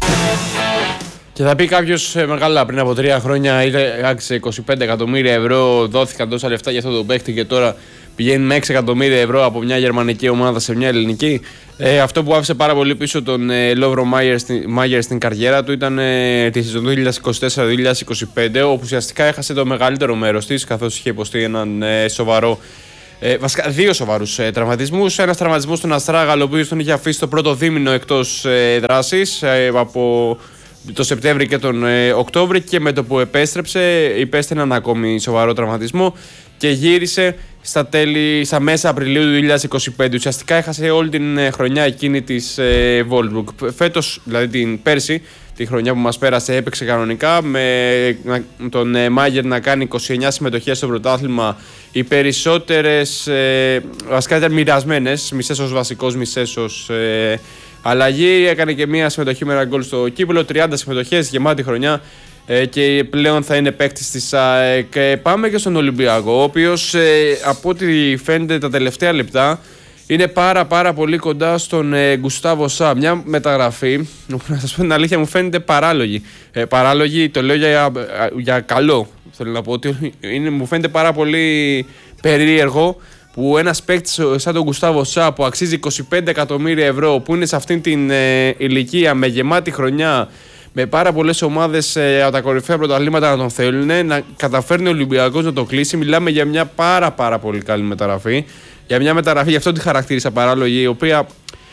Και θα πει κάποιος μεγάλα, πριν από 3 χρόνια άξιζε 25 εκατομμύρια ευρώ, δόθηκαν τόσα λεφτά για αυτό το παίκτη και τώρα πηγαίνει με 6 εκατομμύρια ευρώ από μια γερμανική ομάδα σε μια ελληνική. Αυτό που άφησε πάρα πολύ πίσω τον Λόβρο Μάγερ στην καριέρα του ήταν τη σεζόν του 2024-2025, όπου ουσιαστικά έχασε το μεγαλύτερο μέρος της, καθώς είχε υποστεί έναν σοβαρό. Βασικά, δύο σοβαρούς τραυματισμούς. Ένας τραυματισμός στον Αστράγαλο, ο οποίος τον είχε αφήσει το πρώτο δίμηνο εκτός δράσης από το Σεπτέμβρη και τον Οκτώβρη, και με το που επέστρεψε υπέστη έναν ακόμη σοβαρό τραυματισμό και γύρισε στα μέσα Απριλίου του 2025. Ουσιαστικά έχασε όλη την χρονιά εκείνη της Wolfsburg. Φέτος, δηλαδή την πέρσι, τη χρονιά που μας πέρασε, έπαιξε κανονικά, με τον Μάγερ να κάνει 29 συμμετοχές στο πρωτάθλημα. Οι περισσότερες βασικά ήταν μοιρασμένες, μισές ως βασικός, μισές ως αλλαγή. Έκανε και μία συμμετοχή με ένα γκολ στο κύπελλο, 30 συμμετοχές, γεμάτη χρονιά, και πλέον θα είναι παίκτης της ΑΕΚ. Πάμε και στον Ολυμπιακό, ο οποίος από ό,τι φαίνεται τα τελευταία λεπτά είναι πάρα πολύ κοντά στον Γκουστάβο Σα. Μια μεταγραφή, να σας πω την αλήθεια, μου φαίνεται παράλογη. Παράλογη, το λέω για καλό. Θέλω να πω ότι μου φαίνεται πάρα πολύ περίεργο που ένας παίκτης σαν τον Γκουστάβο Σα, που αξίζει 25 εκατομμύρια ευρώ, που είναι σε αυτήν την ηλικία, με γεμάτη χρονιά, με πάρα πολλές ομάδες από τα κορυφαία πρωταθλήματα να τον θέλουν, να καταφέρνει ο Ολυμπιακός να το κλείσει. Μιλάμε για μια πάρα πολύ καλή μεταγραφή. Για μια μεταγραφή, γι' αυτό τη χαρακτήρισα παράλογη, η οποία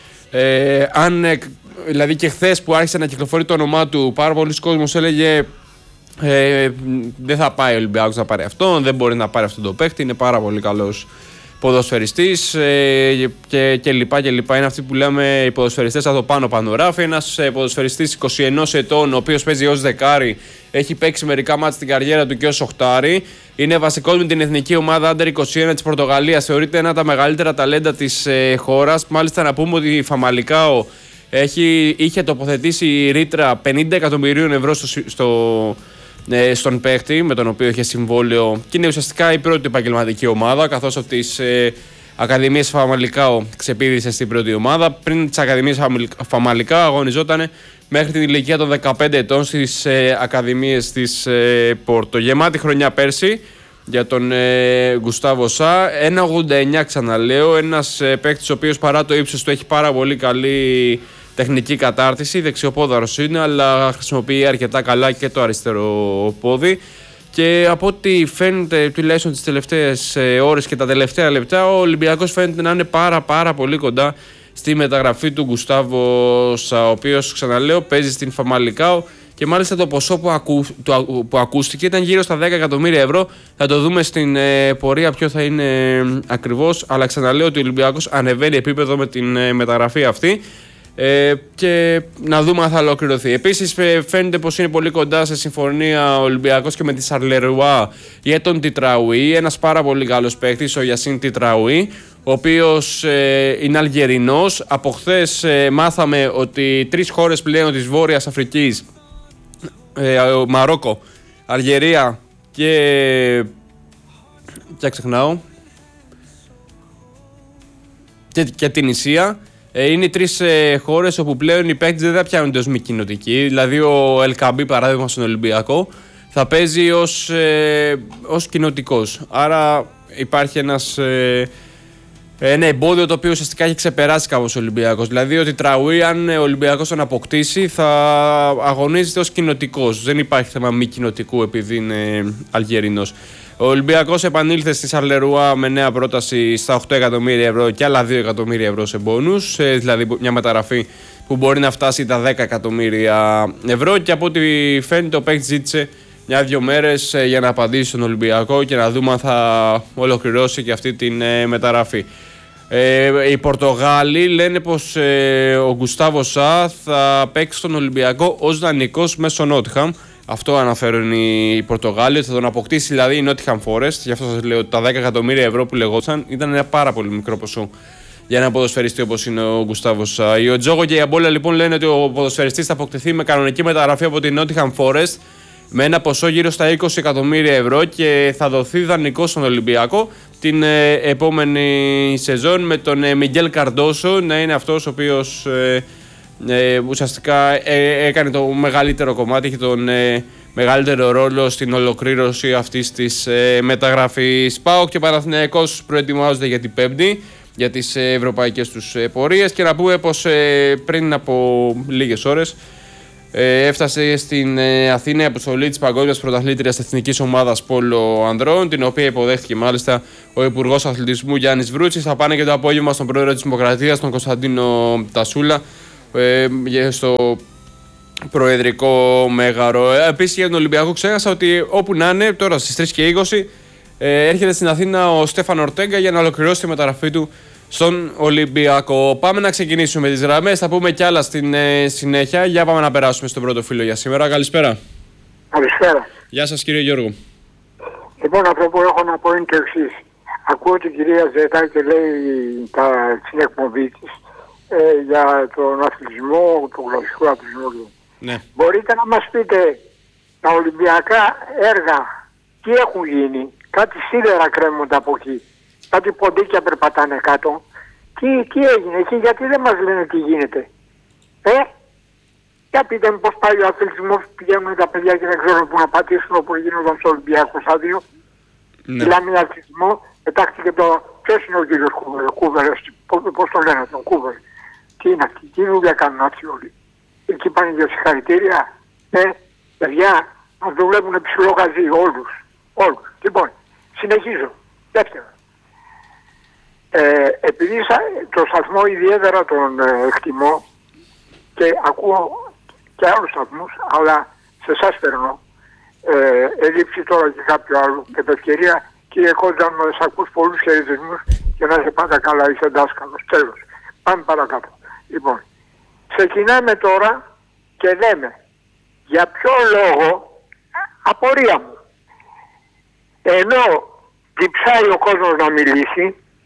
δηλαδή και χθες που άρχισε να κυκλοφορεί το όνομά του, πάρα πολλοί κόσμος έλεγε δεν θα πάει ο Ολυμπιακός να πάρει αυτόν, δεν μπορεί να πάρει αυτόν τον παίκτη, είναι πάρα πολύ καλός ποδοσφαιριστής και λοιπά. Είναι αυτοί που λέμε οι ποδοσφαιριστές από το πάνω ράφι. Ένας ποδοσφαιριστής 21 ετών, ο οποίος παίζει ως δεκάρι, έχει παίξει μερικά μάτς στην καριέρα του και ως οχτάρι. Είναι βασικός με την εθνική ομάδα Under 21 της Πορτογαλίας. Θεωρείται ένα από τα μεγαλύτερα ταλέντα της χώρας. Μάλιστα, να πούμε ότι η Φαμαλικάο είχε τοποθετήσει ρήτρα 50 εκατομμυρίων ευρώ στον παίκτη, με τον οποίο είχε συμβόλαιο, και είναι ουσιαστικά η πρώτη επαγγελματική ομάδα, καθώς από τις Ακαδημίες Φαμαλικάο ξεπήδησε στην πρώτη ομάδα. Πριν τις Ακαδημίες Φαμαλικάο αγωνιζόταν μέχρι την ηλικία των 15 ετών στις Ακαδημίες της Πόρτο. Γεμάτη χρονιά πέρσι για τον Γκουστάβο Σα. 1,89 ξαναλέω, ένας παίκτης ο οποίος παρά το ύψος του έχει πάρα πολύ καλή τεχνική κατάρτιση, δεξιοπόδαρος είναι, αλλά χρησιμοποιεί αρκετά καλά και το αριστερό πόδι. Και από ό,τι φαίνεται, τουλάχιστον τις τελευταίες ώρες και τα τελευταία λεπτά, ο Ολυμπιακός φαίνεται να είναι πάρα πολύ κοντά στη μεταγραφή του Γκουστάβο Σα, ο οποίος, ξαναλέω, παίζει στην Φαμαλικάο, και μάλιστα το ποσό που ακούστηκε ήταν γύρω στα 10 εκατομμύρια ευρώ. Θα το δούμε στην πορεία ποιο θα είναι ακριβώς, αλλά ξαναλέω ότι ο Ολυμπιακός ανεβαίνει επίπεδο με την μεταγραφή αυτή. Και να δούμε αν θα ολοκληρωθεί. Επίσης, φαίνεται πως είναι πολύ κοντά σε συμφωνία ο Ολυμπιακός και με τη Σαρλερουά για τον Τιτραουί, ένας πάρα πολύ καλός παίκτης, ο Γιασίν Τιτραουί, ο οποίος είναι Αλγερινός. Από χθες μάθαμε ότι 3 χώρες πλέον της Βόρειας Αφρικής, Μαρόκο, Αλγερία και ξεχνάω, και την Ισία, είναι οι 3 χώρες όπου πλέον οι παίκτες δεν θα πιάνονται ως μη κοινοτικοί. Δηλαδή ο Ελκαμπή, παράδειγμα, στον Ολυμπιακό θα παίζει ως κοινοτικός. Άρα υπάρχει ένα εμπόδιο το οποίο ουσιαστικά έχει ξεπεράσει κάπως ο Ολυμπιακός. Δηλαδή ότι Τραουί, αν ο Ολυμπιακός τον αποκτήσει, θα αγωνίζεται ως κοινοτικός. Δεν υπάρχει θέμα μη κοινοτικού επειδή είναι Αλγερινός. Ο Ολυμπιακός επανήλθε στη Σαρλερουά με νέα πρόταση στα 8 εκατομμύρια ευρώ και άλλα 2 εκατομμύρια ευρώ σε μπόνους, δηλαδή μια μεταγραφή που μπορεί να φτάσει τα 10 εκατομμύρια ευρώ, και από ό,τι φαίνεται ο παίκτης ζήτησε 1-2 μέρες για να απαντήσει στον Ολυμπιακό και να δούμε αν θα ολοκληρώσει και αυτή την μεταγραφή. Οι Πορτογάλοι λένε πως ο Γκουστάβο Σα θα παίξει στον Ολυμπιακό ως δανεικός μέσω Νότιχαμ. Αυτό αναφέρουν οι Πορτογάλοι, ότι θα τον αποκτήσει δηλαδή η Nottingham Forest. Γι' αυτό σας λέω ότι τα 10 εκατομμύρια ευρώ που λεγόταν ήταν ένα πάρα πολύ μικρό ποσό για ένα ποδοσφαιριστή όπως είναι ο Γκουστάβο Σα. Η Οτζόγο και η Αμπόλα λοιπόν λένε ότι ο ποδοσφαιριστής θα αποκτηθεί με κανονική μεταγραφή από την Nottingham Forest με ένα ποσό γύρω στα 20 εκατομμύρια ευρώ και θα δοθεί δανεικό στον Ολυμπιακό την επόμενη σεζόν, με τον Μιγγέλ Καρντόσο να είναι αυτός ο οποίος Ουσιαστικά έκανε το μεγαλύτερο κομμάτι, είχε τον μεγαλύτερο ρόλο στην ολοκλήρωση αυτής της μεταγραφής. ΠΑΟΚ και Παναθηναϊκός προετοιμάζονται για την Πέμπτη, για τις ευρωπαϊκές τους πορείες, και να πούμε πως πριν από λίγες ώρες έφτασε στην Αθήνα η αποστολή της παγκόσμιας πρωταθλήτριας εθνικής ομάδας πόλο ανδρών, την οποία υποδέχτηκε μάλιστα ο Υπουργός Αθλητισμού Γιάννης Βρούτσης. Θα πάνε και το απόγευμα στον πρόεδρο της Δημοκρατίας, τον Κωνσταντίνο Τασούλα, στο προεδρικό μέγαρο. Επίσης για τον Ολυμπιακό ξέχασα ότι όπου να είναι, τώρα στις 3:20 έρχεται στην Αθήνα ο Στέφαν Ορτέγκα για να ολοκληρώσει τη μεταγραφή του στον Ολυμπιακό. Πάμε να ξεκινήσουμε τις γραμμές, θα πούμε κι άλλα στην συνέχεια. Για πάμε να περάσουμε στον πρώτο φίλο για σήμερα. Καλησπέρα. Καλησπέρα. Γεια σας κύριε Γιώργο. Λοιπόν, αυτό που έχω να πω είναι το εξής. Ακούω την κυρία Ζέτα και λέει στην εκπομπή της για τον αθλητισμό, τον κλασικό αθλητισμό. Ναι. Μπορείτε να μας πείτε τα Ολυμπιακά έργα τι έχουν γίνει? Κάτι σίδερα κρέμονται από εκεί, κάτι ποντίκια περπατάνε κάτω. Τι έγινε εκεί, γιατί δεν μας λένε τι γίνεται? Για πείτε μου πώς πάει ο αθλητισμός, πηγαίνουν τα παιδιά και δεν ξέρουν πού να πατήσουν, όπου γίνονταν στο Ολυμπιακό στάδιο. Ναι. Μιλάμε για αθλητισμό, πετάχτηκε το... Ποιος είναι ο κύριος Κούβερος, πώς το λένε τον Κούβερ? Τι είναι αυτοί, τι δουλειά κάνουν αυτοί όλοι? Εκεί πάνε για συγχαρητήρια. Παιδιά, μας δουλεύουν ψηλό γαζί όλους. Λοιπόν, συνεχίζω. Δεύτερο. Επειδή το σταθμό ιδιαίτερα τον εκτιμώ και ακούω και άλλους σταθμούς, αλλά σε εσάς περνώ, ελείψει τώρα και κάποιο άλλο, και την ευκαιρία, κύριε Κόντζα, να σας ακούς πολλούς χαιρετισμούς και να είσαι πάντα καλά, είσαι δάσκαλος. Τέλος. Πάμε παρακάτω. Λοιπόν, ξεκινάμε τώρα και λέμε για ποιο λόγο, απορία μου, ενώ διψάει ο κόσμος να μιλήσει,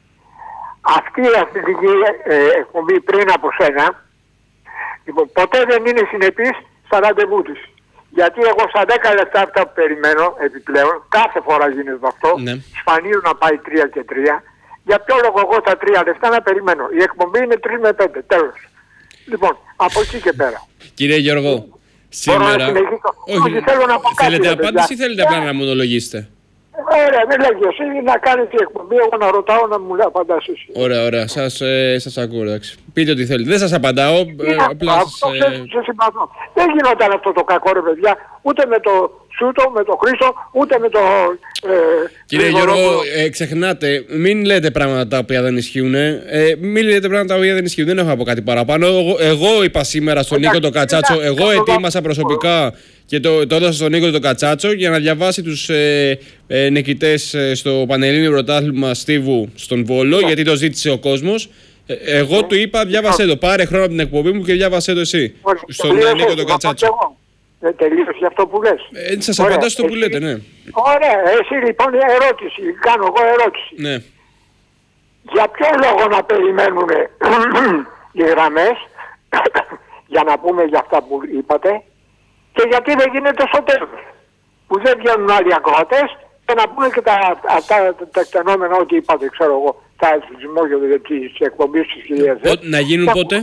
αυτή η αθλητική εκπομπή πριν από σένα, λοιπόν, ποτέ δεν είναι συνεπής στα ραντεβού της. Γιατί εγώ στα 10 λεπτά αυτά που περιμένω επιπλέον, κάθε φορά γίνεται αυτό, ναι, σπανίω να πάει 3 και 3, για ποιο λόγο εγώ τα 3 λεπτά να περιμένω? Η εκπομπή είναι 3 με 5, τέλος. Λοιπόν, από εκεί και πέρα. Κύριε Γιώργο, σήμερα... Όχι, θέλω να πω κάτι. Θέλετε απάντηση ή θέλετε απλά να μονολογήσετε? Ωραία, δεν λέγει εσύ να κάνεις την εκπομπή, εγώ να ρωτάω να μου λέει απαντάς εσύ. Ωραία, σας ακούω, εντάξει. Πείτε ό,τι θέλετε. Δεν σας απαντάω, απλά δεν γινόταν αυτό το κακό, ρε παιδιά, ούτε με το Σούτο, με το Χρήστο, ούτε με το... Κύριε Γιώργο, ξεχνάτε, μην λέτε πράγματα τα οποία δεν ισχύουν. Μην λέτε πράγματα τα οποία δεν ισχύουν. Δεν έχω να πω κάτι παραπάνω. Εγώ είπα σήμερα στον Νίκο τον Κατσάτσο, εγώ ετοίμασα προσωπικά και το έδωσα στον Νίκο τον Κατσάτσο για να διαβάσει τους νικητές στο Πανελλήνιο Πρωτάθλημα Στίβου στον Βόλο, γιατί το ζήτησε ο κόσμος. Εγώ του είπα, διάβασέ το. Πάρε χρόνο από την εκπομπή μου και διάβασέ το εσύ. Στον Νίκο τον Κατσάτσο. Τελείωσε για αυτό που λες. Σας απαντάω στο που λέτε, ναι. Ωραία, εσύ λοιπόν ερώτηση, κάνω εγώ ερώτηση. Ναι. Για ποιο λόγο να περιμένουν οι γραμμές για να πούμε για αυτά που είπατε, και γιατί δεν γίνεται στο τέλος, που δεν βγαίνουν άλλοι ακροατές και να πούμε και τα εκτενόμενα ό,τι είπατε, ξέρω εγώ, τα αθλητισμό για τις εκπομπές της κυρίας. Να γίνουν πότε?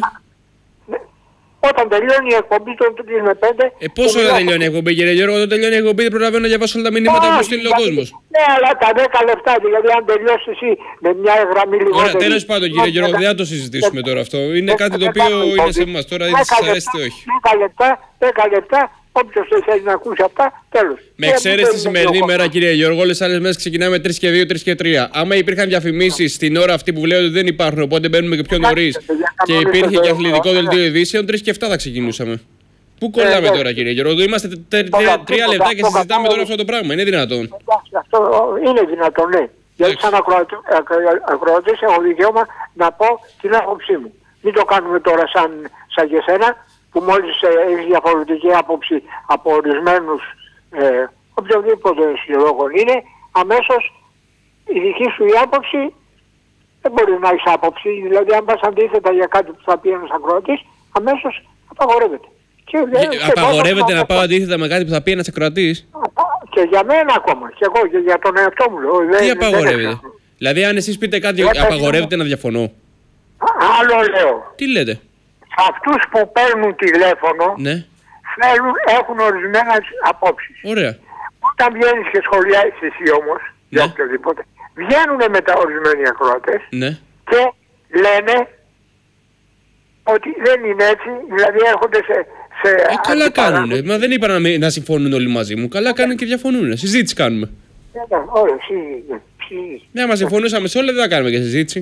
Όταν τελειώνει η εκπομπή των 3 με 5. Πόσο δεν τελειώνει η εκπομπή, κύριε Γιώργο? Όταν τελειώνει η εκπομπή δεν προλαβαίνω να διαβάσω όλα τα μηνύματα που μου στείλει ο κόσμος. Ναι, αλλά τα 10 λεπτά, δηλαδή αν τελειώσει εσύ με μια γραμμή λιγότερη. Ωραία, τέλος πάντων, κύριε Γιώργο, δεν θα το συζητήσουμε τώρα αυτό. Είναι κάτι το οποίο είναι σε εμάς. Τώρα είτε σας αρέσει είτε όχι. 10 λεπτά, όποιος δεν θέλει να ακούσει αυτά, τέλος. Με εξαίρεση τη σημερινή μέρα, κύριε Γιώργο, όλες τις άλλες μέρες ξεκινάμε 3 και 2, 3 και 3. Άμα υπήρχαν διαφημίσεις την ώρα αυτή που λέω ότι δεν υπάρχουν, οπότε μπαίνουμε και πιο νωρίς και υπήρχε και αθλητικό δελτίο ειδήσεων, 3 και 7 θα ξεκινούσαμε. Πού κολλάμε τώρα, κύριε Γιώργο? Είμαστε 3 λεπτά και συζητάμε τώρα αυτό το πράγμα. Είναι δυνατόν? Αυτό είναι δυνατόν, ναι. Γιατί σαν ακροατής έχω δικαίωμα να πω την άποψή μου. Μην το κάνουμε τώρα σαν και σένα, που μόλις έχει διαφορετική άποψη από ορισμένους, οποιοδήποτε συλλόγων είναι, αμέσως η δική σου η άποψη δεν μπορεί να έχει άποψη. Δηλαδή, αν πας αντίθετα για κάτι που θα πει ένας ακροατής, αμέσως απαγορεύεται. Απαγορεύεται να πάω αντίθετα με κάτι που θα πει ένας ακροατής? Και για μένα ακόμα, και εγώ και για τον εαυτό μου λέω. Τι απαγορεύεται? Δηλαδή, αν εσείς πείτε κάτι, απαγορεύεται να διαφωνώ? Άλλο λέω. Τι λέτε? αυτούς που παίρνουν τηλέφωνο Ναι. έχουν ορισμένες απόψεις. Ωραία. Όταν βγαίνεις και σχολιάζεις εσύ όμως, για οποιοδήποτε, βγαίνουν μετά ορισμένοι ακροατές Ναι. και λένε ότι δεν είναι έτσι, δηλαδή έρχονται σε Καλά κάνουνε. Μα δεν είπα να συμφωνούν όλοι μαζί μου. Καλά κάνουν και διαφωνούν. Συζήτηση κάνουμε. Ωραία, Ναι, άμα συμφωνούσαμε σε όλα δεν θα κάνουμε και συζήτηση.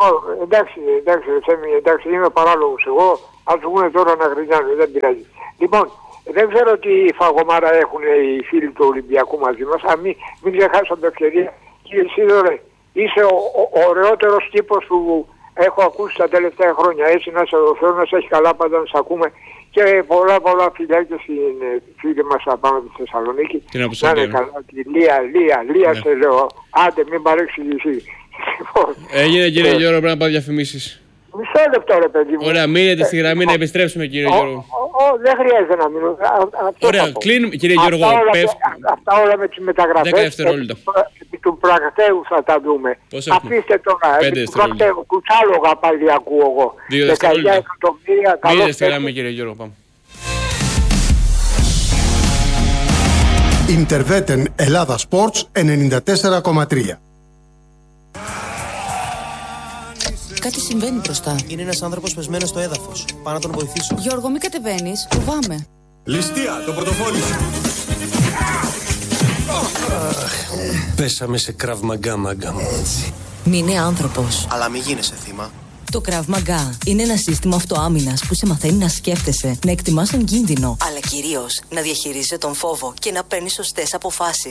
Εντάξει, είμαι παράλογος εγώ, ας βγουν τώρα να γρινιάνε, δεν πειράζει. Λοιπόν, δεν ξέρω τι φαγωμάρα έχουν οι φίλοι του Ολυμπιακού μαζί μας, αν μην ξεχάσω την ευκαιρία. Κύριε Σίδωρε, είσαι ο ωραιότερος τύπος που έχω ακούσει τα τελευταία χρόνια. Έτσι να σε Θεός να σε έχει καλά πάντα να σε ακούμε και πολλά φιλιά στην φίλη μας απάνω τη Θεσσαλονίκη. Τι να πω, να είναι καλά. Λία Ναι. σε λέω. Άντε μην παρεξηγηθεί. Έγινε κύριε Γιώργο, πρέπει να πάω διαφημίσεις. Μισό λεπτό ρε παιδί μου. Ωραία, μείνετε στη γραμμή να επιστρέψουμε κύριε Γιώργο. Δεν χρειάζεται να μείνω. Ωραία, κλείνουμε κύριε Γιώργο. Αυτά όλα με τις μεταγραφές. 10 δευτερόλεπτα. Του πρακτέου θα τα δούμε. Πώς έχουμε? Αφήστε τώρα. 5 δευτερόλεπτα. Κουτσάλογα πάλι ακούω εγώ. 2 δευτερόλεπτα. Μείνετε στη Καλώς γραμμή κύριε Γιώργο, πάμε. Interveten Ελλάδα Sports 94,3. Κάτι συμβαίνει μπροστά. Είναι ένας άνθρωπος πεσμένος στο έδαφος. Πάω να τον βοηθήσω. Γιώργο, μην κατεβαίνεις. Φοβάμαι. Ληστεία, το πορτοφόλι σου. Πέσαμε σε Krav Maga, μάγκα μου. Μην είναι άνθρωπος. Αλλά μην γίνεσαι θύμα. Το Krav Maga είναι ένα σύστημα αυτοάμυνας που σε μαθαίνει να σκέφτεσαι, να εκτιμάς τον κίνδυνο, αλλά κυρίως να διαχειρίζεσαι τον φόβο και να παίρνεις σωστές αποφάσεις.